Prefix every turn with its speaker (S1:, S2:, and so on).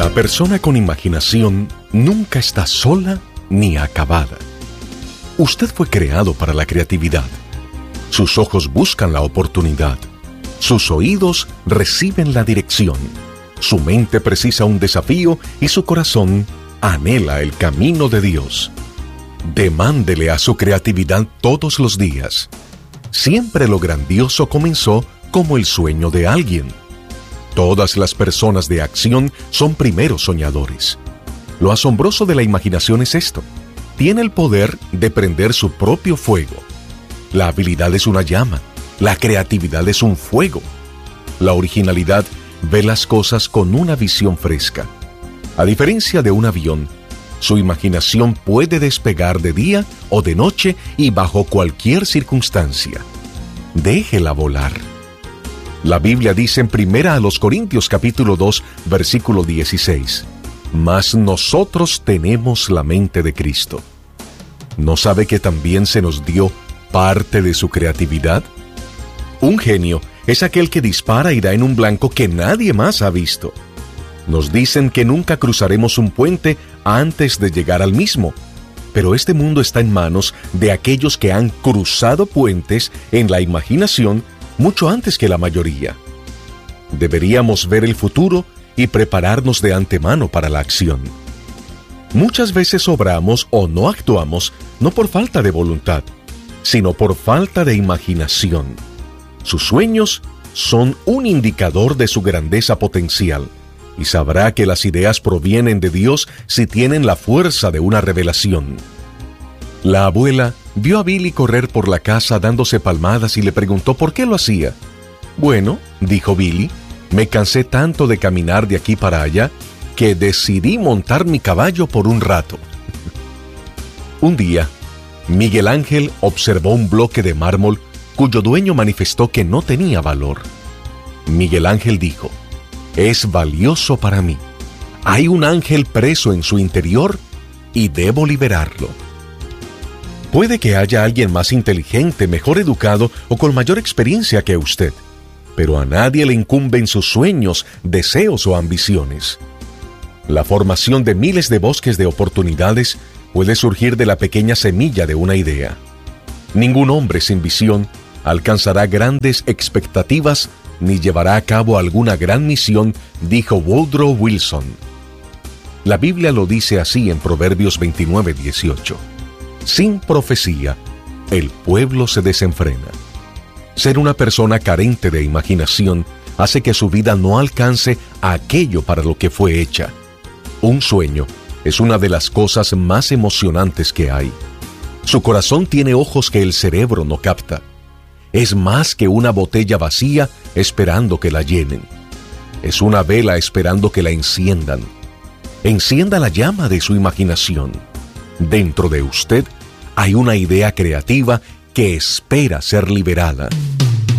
S1: La persona con imaginación nunca está sola ni acabada. Usted fue creado para la creatividad. Sus ojos buscan la oportunidad. Sus oídos reciben la dirección. Su mente precisa un desafío y su corazón anhela el camino de Dios. Demándele a su creatividad todos los días. Siempre lo grandioso comenzó como el sueño de alguien. Todas las personas de acción son primeros soñadores. Lo asombroso de la imaginación es esto: tiene el poder de prender su propio fuego. La habilidad es una llama, la creatividad es un fuego. La originalidad ve las cosas con una visión fresca. A diferencia de un avión, su imaginación puede despegar de día o de noche y bajo cualquier circunstancia. Déjela volar. La Biblia dice en 1 Corintios capítulo 2, versículo 16: Mas nosotros tenemos la mente de Cristo. ¿No sabe que también se nos dio parte de su creatividad? Un genio es aquel que dispara y da en un blanco que nadie más ha visto. Nos dicen que nunca cruzaremos un puente antes de llegar al mismo, pero este mundo está en manos de aquellos que han cruzado puentes en la imaginación mucho antes que la mayoría. Deberíamos ver el futuro y prepararnos de antemano para la acción. Muchas veces obramos o no actuamos no por falta de voluntad, sino por falta de imaginación. Sus sueños son un indicador de su grandeza potencial, y sabrá que las ideas provienen de Dios si tienen la fuerza de una revelación. La abuela vio a Billy correr por la casa dándose palmadas y le preguntó por qué lo hacía. Bueno, dijo Billy, me cansé tanto de caminar de aquí para allá que decidí montar mi caballo por un rato. Un día, Miguel Ángel observó un bloque de mármol cuyo dueño manifestó que no tenía valor. Miguel Ángel dijo: es valioso para mí. Hay un ángel preso en su interior y debo liberarlo. Puede que haya alguien más inteligente, mejor educado o con mayor experiencia que usted, pero a nadie le incumben sus sueños, deseos o ambiciones. La formación de miles de bosques de oportunidades puede surgir de la pequeña semilla de una idea. Ningún hombre sin visión alcanzará grandes expectativas ni llevará a cabo alguna gran misión, dijo Woodrow Wilson. La Biblia lo dice así en Proverbios 29:18. Sin profecía, el pueblo se desenfrena. Ser una persona carente de imaginación hace que su vida no alcance aquello para lo que fue hecha. Un sueño es una de las cosas más emocionantes que hay. Su corazón tiene ojos que el cerebro no capta. Es más que una botella vacía esperando que la llenen. Es una vela esperando que la enciendan. Encienda la llama de su imaginación. Dentro de usted hay una idea creativa que espera ser liberada.